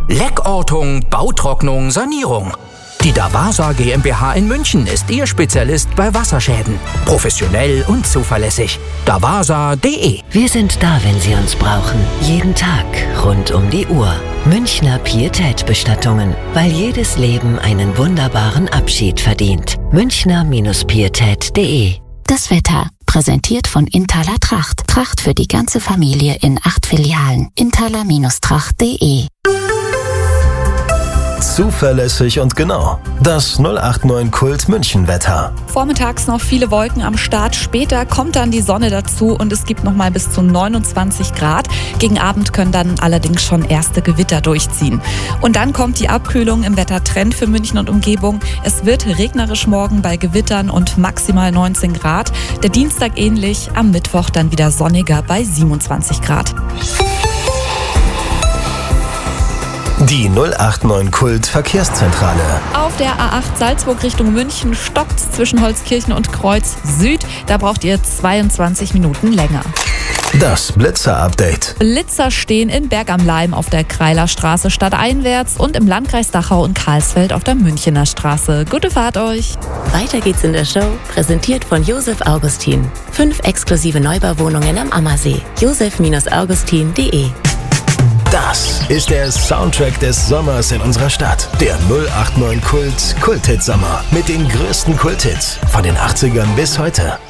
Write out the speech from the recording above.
Leckortung, Bautrocknung, Sanierung. Die Davasa GmbH in München ist Ihr Spezialist bei Wasserschäden. Professionell und zuverlässig. Davasa.de. Wir sind da, wenn Sie uns brauchen. Jeden Tag, rund um die Uhr. Münchner Pietät-Bestattungen. Weil jedes Leben einen wunderbaren Abschied verdient. Münchner-Pietät.de. Das Wetter. Präsentiert von Intala Tracht. Tracht für die ganze Familie in 8 Filialen. Intala-Tracht.de. Zuverlässig und genau. Das 089 Kult München-Wetter. Vormittags noch viele Wolken am Start. Später kommt dann die Sonne dazu und es gibt noch mal bis zu 29 Grad. Gegen Abend können dann allerdings schon erste Gewitter durchziehen. Und dann kommt die Abkühlung im Wettertrend für München und Umgebung. Es wird regnerisch morgen bei Gewittern und maximal 19 Grad. Der Dienstag ähnlich, am Mittwoch dann wieder sonniger bei 27 Grad. Die 089 Kult Verkehrszentrale. Auf der A8 Salzburg Richtung München stockt's zwischen Holzkirchen und Kreuz Süd. Da braucht ihr 22 Minuten länger. Das Blitzer-Update. Blitzer stehen in Berg am Laim auf der Kreilerstraße stadteinwärts und im Landkreis Dachau und Karlsfeld auf der Münchener Straße. Gute Fahrt euch! Weiter geht's in der Show, präsentiert von Josef Augustin. 5 exklusive Neubauwohnungen am Ammersee. josef-augustin.de. Das ist der Soundtrack des Sommers in unserer Stadt. Der 089 Kult Kulthit Sommer mit den größten Kulthits von den 80ern bis heute.